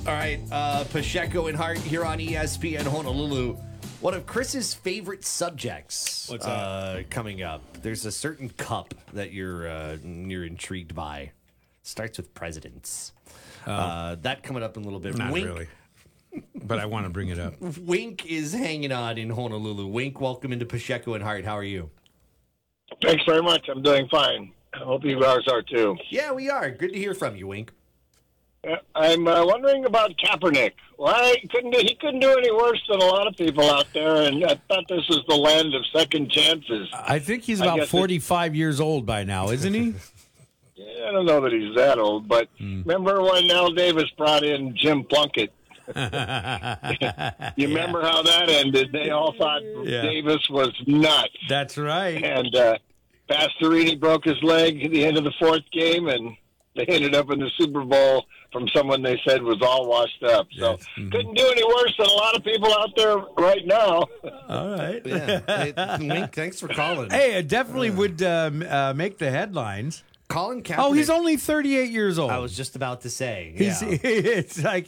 All right, Pacheco and Hart here on ESPN Honolulu. One of Chris's favorite subjects. What's that? Coming up? There's a certain cup that you're intrigued by. Starts with presidents. That coming up in a little bit. Not Wink, really. But I want to bring it up. Wink is hanging on in Honolulu. Wink, welcome into Pacheco and Hart. How are you? Thanks very much. I'm doing fine. I hope you guys are too. Yeah, we are. Good to hear from you, Wink. I'm wondering about Kaepernick. Why he couldn't do any worse than a lot of people out there, and I thought this was the land of second chances. I think he's about 45 years old by now, isn't he? I don't know that he's that old, but remember when Al Davis brought in Jim Plunkett? You remember how that ended? They all thought Davis was nuts. That's right. And Pastorini broke his leg at the end of the fourth game, and they ended up in the Super Bowl from someone they said was all washed up. So couldn't do any worse than a lot of people out there right now. All right. Yeah. Hey, Wink, thanks for calling. Hey, it definitely would make the headlines. Colin Kaepernick. Oh, he's only 38 years old. I was just about to say. It's like,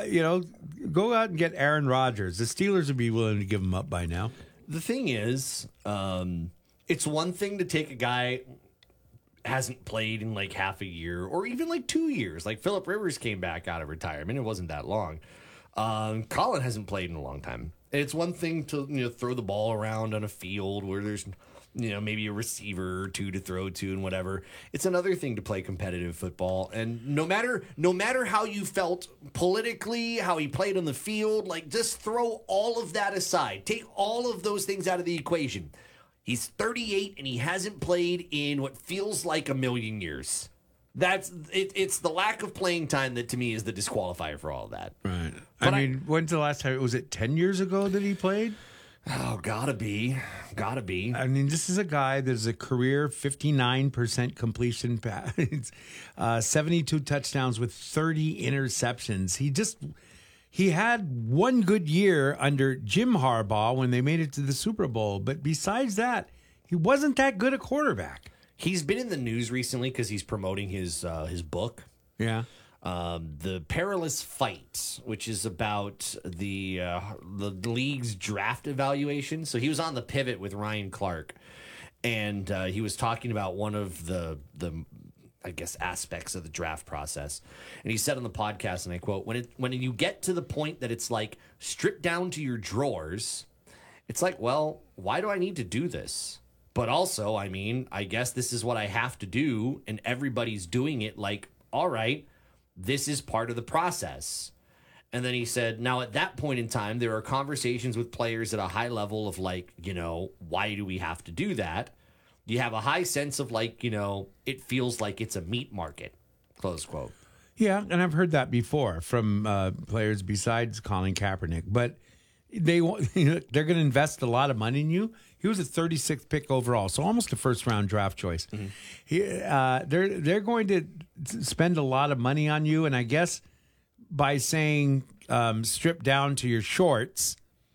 go out and get Aaron Rodgers. The Steelers would be willing to give him up by now. The thing is, it's one thing to take a guy hasn't played in like half a year or even like 2 years. Like Phillip Rivers came back out of retirement. It wasn't that long. Colin hasn't played in a long time. And it's one thing to throw the ball around on a field where there's maybe a receiver or two to throw to and whatever. It's another thing to play competitive football. And no matter how you felt politically, how he played on the field, like just throw all of that aside. Take all of those things out of the equation. He's 38 and he hasn't played in what feels like a million years. That's it. It's the lack of playing time that to me is the disqualifier for all of that. Right. But when's the last time? Was it 10 years ago that he played? Oh, gotta be. I mean, this is a guy that's a career 59% completion pass, 72 touchdowns with 30 interceptions. He had one good year under Jim Harbaugh when they made it to the Super Bowl. But besides that, he wasn't that good a quarterback. He's been in the news recently because he's promoting his book. Yeah. The Perilous Fight, which is about the league's draft evaluation. So he was on the Pivot with Ryan Clark, and he was talking about one of the I guess aspects of the draft process. And he said on the podcast, and I quote, when you get to the point that it's like stripped down to your drawers, it's like, well, why do I need to do this? But also, I mean, I guess this is what I have to do, and everybody's doing it. Like, all right, this is part of the process. And then he said, now at that point in time, there are conversations with players at a high level of like, why do we have to do that? You have a high sense of like, it feels like it's a meat market, close quote. Yeah, and I've heard that before from players besides Colin Kaepernick. But they're going to invest a lot of money in you. He was a 36th pick overall, so almost a first-round draft choice. Mm-hmm. They're going to spend a lot of money on you, and I guess by saying strip down to your shorts,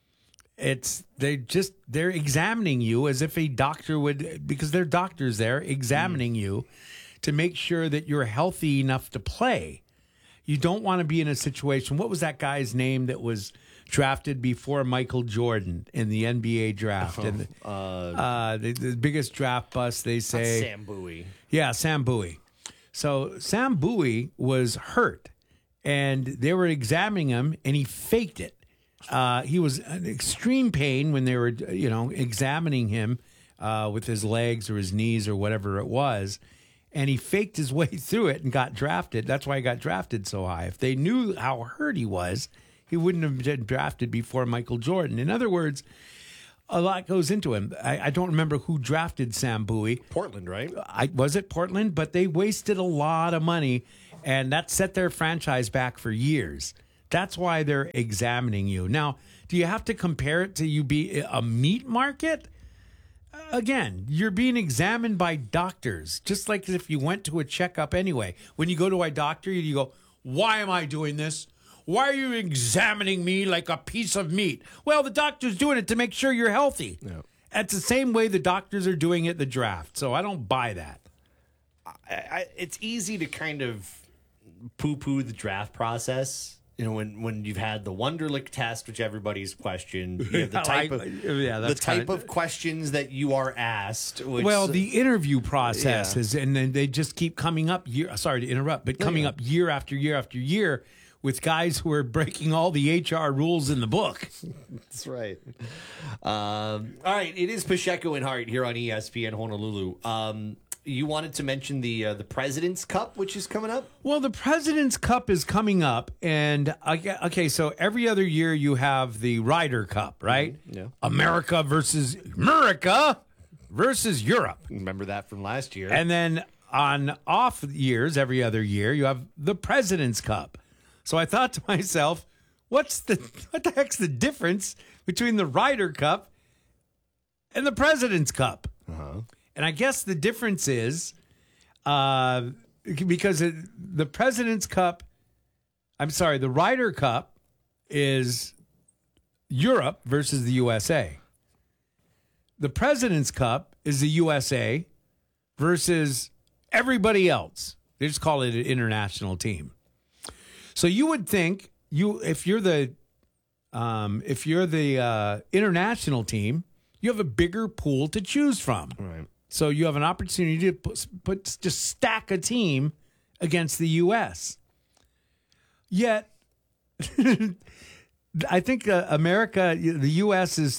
they're examining you as if a doctor would, because they're doctors there examining you to make sure that you're healthy enough to play. You don't want to be in a situation. What was that guy's name that was drafted before Michael Jordan in the NBA draft? The biggest draft bust, they say. Sam Bowie. Yeah, Sam Bowie. So Sam Bowie was hurt, and they were examining him, and he faked it. He was in extreme pain when they were, examining him with his legs or his knees or whatever it was. And he faked his way through it and got drafted. That's why he got drafted so high. If they knew how hurt he was, he wouldn't have been drafted before Michael Jordan. In other words, a lot goes into him. I don't remember who drafted Sam Bowie. Portland, right? Was it Portland? But they wasted a lot of money, and that set their franchise back for years. That's why they're examining you. Now, do you have to compare it to you be a meat market? Again, you're being examined by doctors, just like if you went to a checkup anyway. When you go to a doctor, you go, why am I doing this? Why are you examining me like a piece of meat? Well, the doctor's doing it to make sure you're healthy. Yeah. That's the same way the doctors are doing it at the draft. So I don't buy that. It's easy to kind of poo-poo the draft process when you've had the Wonderlic test, which everybody's questioned, you have the that's type of questions that you are asked. Which, well, the interview process is, and then they just keep coming up. Sorry to interrupt, but coming up year after year after year with guys who are breaking all the HR rules in the book. That's right. All right, it is Pacheco and Hart here on ESPN Honolulu. You wanted to mention the President's Cup, which is coming up? Well, the President's Cup is coming up, and okay, so every other year you have the Ryder Cup, right? Mm-hmm. Yeah. America versus Europe. Remember that from last year. And then on off years, every other year, you have the President's Cup. So I thought to myself, what the heck's the difference between the Ryder Cup and the President's Cup? Uh-huh. And I guess the difference is because the President's Cup, the Ryder Cup is Europe versus the USA. The President's Cup is the USA versus everybody else. They just call it an international team. So you would think if you're the international team, you have a bigger pool to choose from. Right. So you have an opportunity to just stack a team against the U.S. Yet, I think America, the U.S. is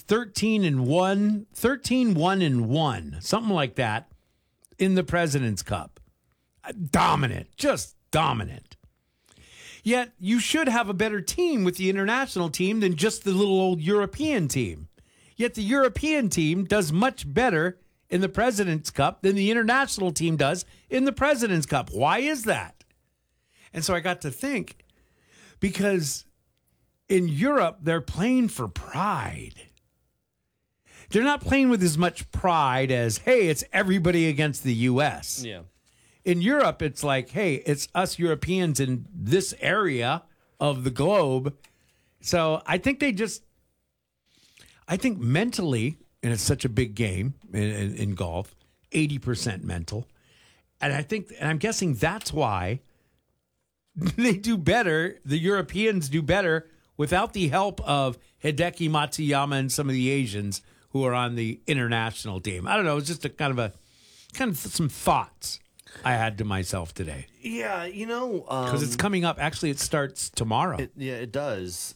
13-1, something like that, in the President's Cup. Dominant, just dominant. Yet you should have a better team with the international team than just the little old European team. Yet the European team does much better in the President's Cup than the international team does in the President's Cup. Why is that? And so I got to think, because in Europe, they're playing for pride. They're not playing with as much pride as, hey, it's everybody against the U.S. Yeah. In Europe, it's like, hey, it's us Europeans in this area of the globe. So I think mentally, and it's such a big game in golf, 80% mental. And I'm guessing that's why they do better. The Europeans do better without the help of Hideki Matsuyama and some of the Asians who are on the international team. I don't know. It's just a kind of some thoughts I had to myself today. Yeah, because it's coming up. Actually, it starts tomorrow. It does.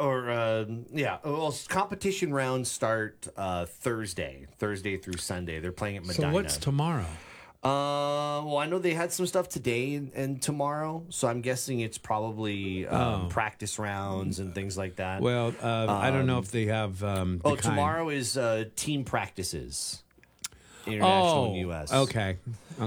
Competition rounds start Thursday through Sunday. They're playing at Medina. So what's tomorrow? Well, I know they had some stuff today and tomorrow, so I'm guessing it's probably practice rounds and things like that. Well, I don't know if they have. Tomorrow is team practices. International and U.S. Okay.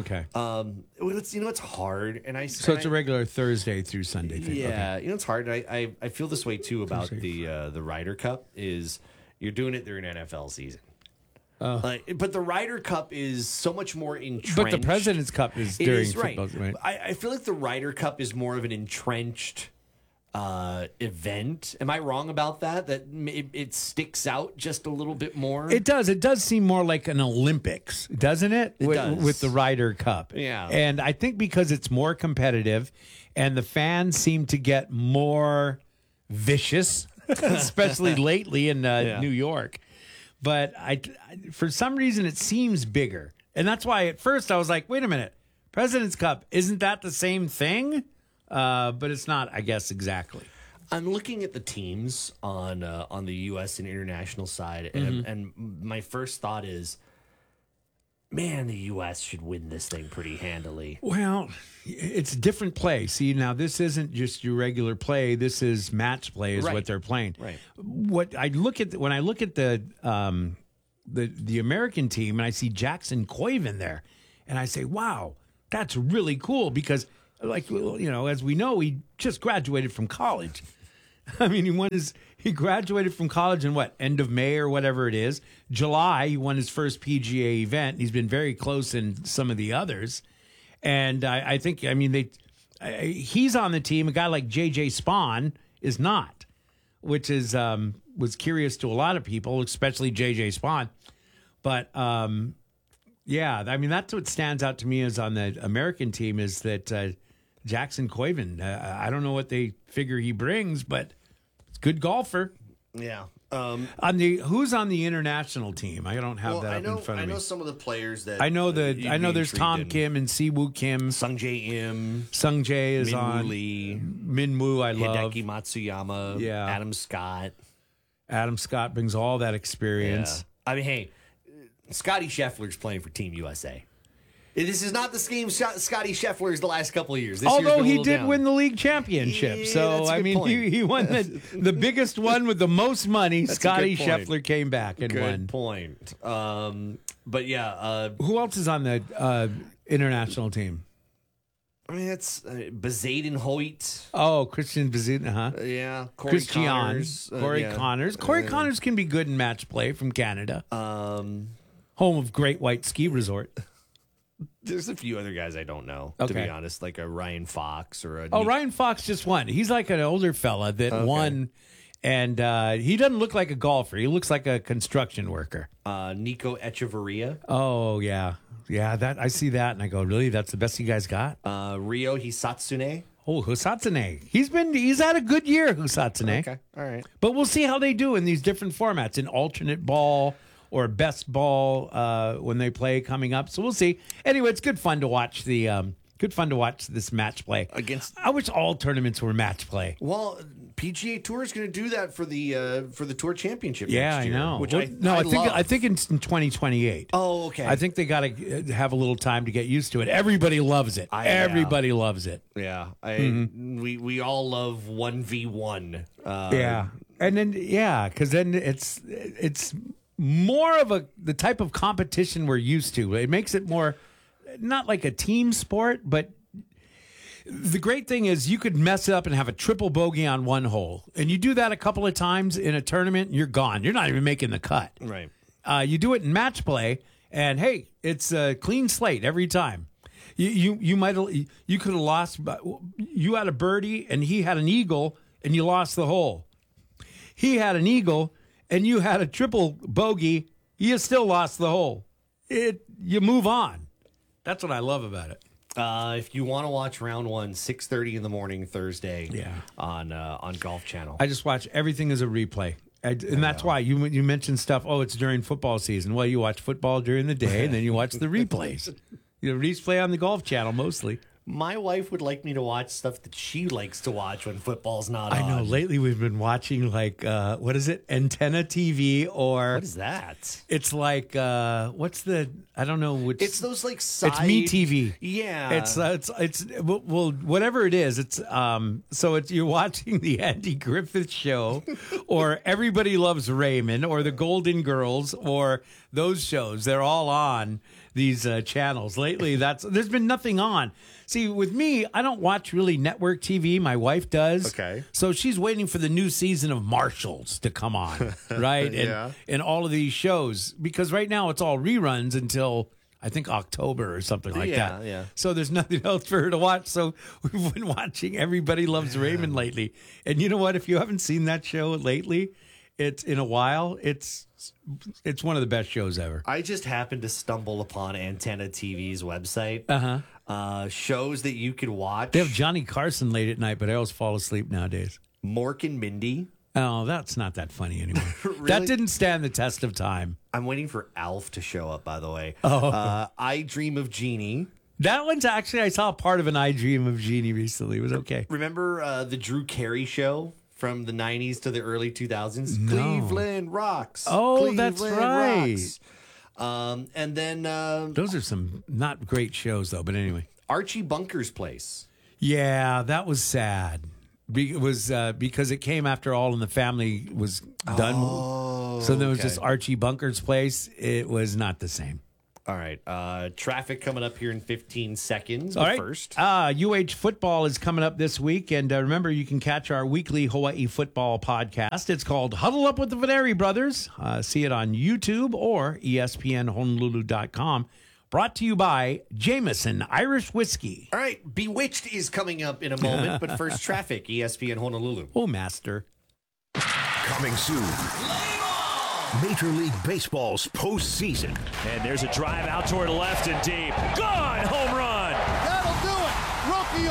It's hard, and so it's a regular Thursday through Sunday thing. Yeah, okay. It's hard. I feel this way too about the Ryder Cup. Is you're doing it during NFL season, but the Ryder Cup is so much more entrenched. But the President's Cup is during football, right? I feel like the Ryder Cup is more of an entrenched event. Am I wrong about that? That it sticks out just a little bit more? It does. It does seem more like an Olympics, doesn't it? It does. With the Ryder Cup. Yeah. And I think because it's more competitive and the fans seem to get more vicious, especially lately in New York. But for some reason, it seems bigger. And that's why at first I was like, wait a minute, President's Cup, isn't that the same thing? But it's not, I guess, exactly. I'm looking at the teams on the U.S. and international side, and my first thought is, man, the U.S. should win this thing pretty handily. Well, it's different play. See, now this isn't just your regular play. This is match play is what they're playing. Right. When I look at the American team and I see Jackson Koiven there, and I say, wow, that's really cool because, as we know, he just graduated from college. I mean, he graduated from college in end of May or whatever it is. July, he won his first PGA event. He's been very close in some of the others. And I think, he's on the team. A guy like J.J. Spawn is not, which is was curious to a lot of people, especially J.J. Spawn. But, that's what stands out to me is on the American team is that Jackson Koiven. I don't know what they figure he brings, but it's a good golfer. Yeah. Who's on the international team? I don't have that up in front of me. I know some of the players that I know there's Tom Kim and Siwoo Kim. Sung Jae Im. Sung Jae is Min on. Woo Lee. Min Woo, I love. Hideki Matsuyama. Yeah. Adam Scott. Adam Scott brings all that experience. Yeah. I mean, hey, Scotty Scheffler's playing for Team USA. This is not the scheme Scotty Scheffler's the last couple of years. Although he did win the league championship. Yeah, so, I mean, he won the biggest one with the most money. Scotty Scheffler came back and won. Good point. But yeah. Who else is on the international team? I mean, it's Bezaden Hoyt. Oh, Christian Bezaden, huh? Yeah. Corey Connors. Connors. Corey Connors can be good in match play from Canada. Home of Great White Ski Resort. There's a few other guys I don't know, to be honest, like a Ryan Fox or a... Ryan Fox just won. He's like an older fella that won, and he doesn't look like a golfer. He looks like a construction worker. Nico Echeverria. Oh, yeah. Yeah, I see that, and I go, really? That's the best you guys got? Ryo Hisatsune. Oh, Hisatsune. He's had a good year, Hisatsune. Okay, all right. But we'll see how they do in these different formats, in alternate ball or best ball when they play coming up. So we'll see. Anyway, it's good fun to watch this match play. I wish all tournaments were match play. Well, PGA Tour is going to do that for the Tour Championship. Yeah, next year, I know. Which I think it's in 2028. Oh, okay. I think they got to have a little time to get used to it. Everybody loves it. Everybody loves it. Yeah, we all love 1v1. Yeah, and then because then it's more of the type of competition we're used to. It makes it more not like a team sport, but the great thing is you could mess it up and have a triple bogey on one hole. And you do that a couple of times in a tournament, you're gone. You're not even making the cut. Right. You do it in match play, and hey, it's a clean slate every time. You could have lost, but you had a birdie and he had an eagle and you lost the hole. He had an eagle and you had a triple bogey, you still lost the hole. You move on. That's what I love about it. If you want to watch round one, 6:30 in the morning Thursday, on Golf Channel. I just watch everything as a replay. And that's why you mentioned stuff. Oh, it's during football season. Well, you watch football during the day, and then you watch the replays. You replay on the Golf Channel mostly. My wife would like me to watch stuff that she likes to watch when football's not on. I know. Lately, we've been watching what is it? Antenna TV or what is that? It's like what's the? I don't know. Which, it's those like side. It's Me TV. Yeah. It's well whatever it is. It's so it's you're watching the Andy Griffith Show, or Everybody Loves Raymond, or the Golden Girls, or those shows. They're all on these channels lately. There's been nothing on. See, with me, I don't watch really network TV. My wife does. Okay. So she's waiting for the new season of Marshalls to come on, right? And all of these shows, because right now it's all reruns until I think October or something like that. Yeah. So there's nothing else for her to watch. So we've been watching Everybody Loves Raymond lately. And you know what? If you haven't seen that show lately, it's one of the best shows ever. I just happened to stumble upon Antenna TV's website. Shows that you could watch. They have Johnny Carson late at night, but I always fall asleep nowadays. Mork and Mindy. Oh, that's not that funny anymore. Really? That didn't stand the test of time. I'm waiting for Alf to show up, by the way. Oh. I Dream of Jeannie. That one's actually, I saw part of an I Dream of Jeannie recently. It was okay. Remember the Drew Carey show from the 90s to the early 2000s? No. Cleveland Rocks. Oh, Cleveland that's right. Rocks. And then those are some not great shows, though. But anyway, Archie Bunker's Place. Yeah, that was sad. It was because it came after All in the Family was done. Oh, so there was this Archie Bunker's Place. It was not the same. All right. Traffic coming up here in 15 seconds. All right. First, UH football is coming up this week. And remember, you can catch our weekly Hawaii football podcast. It's called Huddle Up with the Veneri Brothers. See it on YouTube or ESPNHonolulu.com. Brought to you by Jameson Irish Whiskey. all right. Bewitched is coming up in a moment. But first, traffic, ESPN Honolulu. Oh, master. Coming soon. Major League Baseball's postseason. And there's a drive out toward left and deep. Gone! Home run! That'll do it. Rocchio walks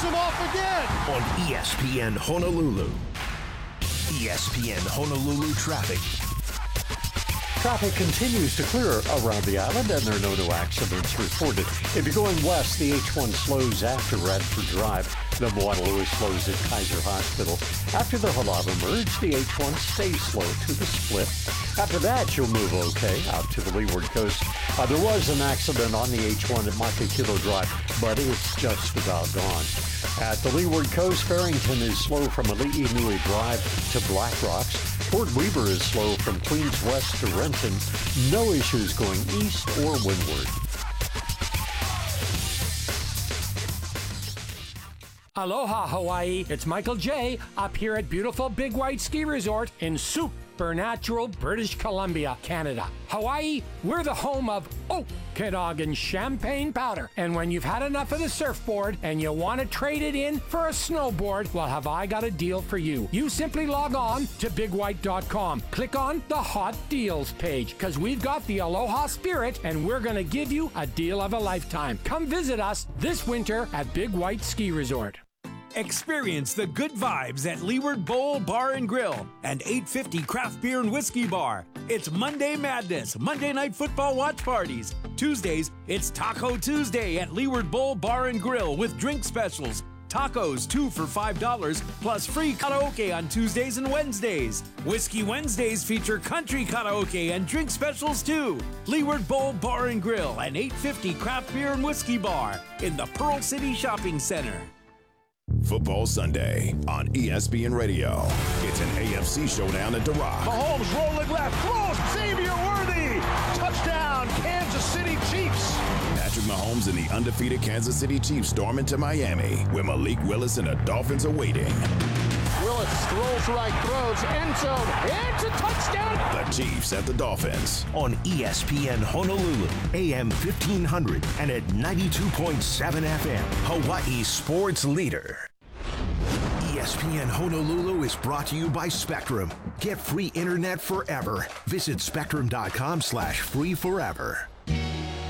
Knocks him off again. On ESPN Honolulu. ESPN Honolulu traffic. Traffic continues to clear around the island, and there are no new accidents reported. If you're going west, the H1 slows after Radford Drive. The Moana Lewis slows at Kaiser Hospital. After the Halava merge, the H1 stays slow to the split. After that, you'll move okay out to the Leeward Coast. There was an accident on the H1 at Makakilo Drive, but it's just about gone. At the Leeward Coast, Farrington is slow from Ali'i Drive to Black Rocks. Port Weaver is slow from Queens West to Renton. No issues going east or windward. Aloha, Hawaii. It's Michael J. up here at beautiful Big White Ski Resort in supernatural British Columbia, Canada. Hawaii, we're the home of Okanagan champagne powder. And when you've had enough of the surfboard and you want to trade it in for a snowboard, well, have I got a deal for you. You simply log on to bigwhite.com. Click on the Hot Deals page, because we've got the Aloha spirit and we're going to give you a deal of a lifetime. Come visit us this winter at Big White Ski Resort. Experience the good vibes at Leeward Bowl Bar and Grill and 850 Craft Beer and Whiskey Bar. It's Monday Madness, Monday Night Football watch parties. Tuesdays, it's Taco Tuesday at Leeward Bowl Bar and Grill with drink specials. Tacos, 2 for $5, plus free karaoke on Tuesdays and Wednesdays. Whiskey Wednesdays feature country karaoke and drink specials too. Leeward Bowl Bar and Grill and 850 Craft Beer and Whiskey Bar in the Pearl City Shopping Center. Football Sunday on ESPN Radio. It's an AFC showdown at The Rock. Mahomes rolling left, throws, Xavier Worthy. Touchdown, Kansas City Chiefs. Patrick Mahomes and the undefeated Kansas City Chiefs storm into Miami, where Malik Willis and the Dolphins are waiting. Willis throws right, throws, end zone, it's a touchdown. The Chiefs at the Dolphins. On ESPN Honolulu, AM 1500 and at 92.7 FM, Hawaii's sports leader. ESPN Honolulu is brought to you by Spectrum. Get free internet forever. Visit spectrum.com/free forever.